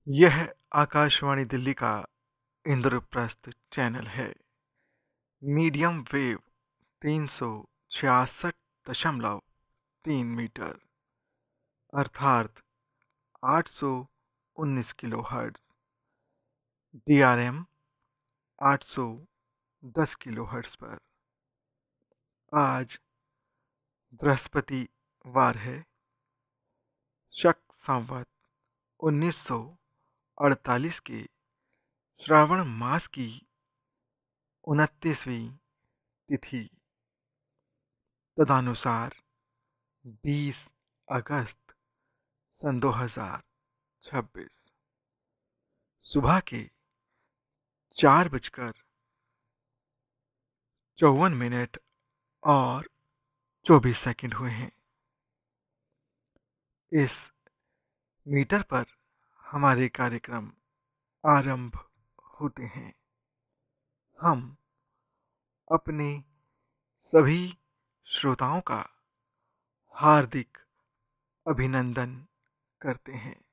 यह आकाशवाणी दिल्ली का इंद्रप्रस्थ चैनल है। मीडियम वेव 366.3 मीटर अर्थात 819 किलोहर्ट्ज़। DRM 810 किलोहर्ट्ज़ पर। आज बृहस्पतिवार है। शक संवत 1948 के श्रावण मास की 29वीं तिथि तदनुसार 20 अगस्त सन 2026 सुबह के 4:54 और 24 सेकंड हुए हैं। इस मीटर पर हमारे कार्यक्रम आरंभ होते हैं। हम अपने सभी श्रोताओं का हार्दिक अभिनंदन करते हैं।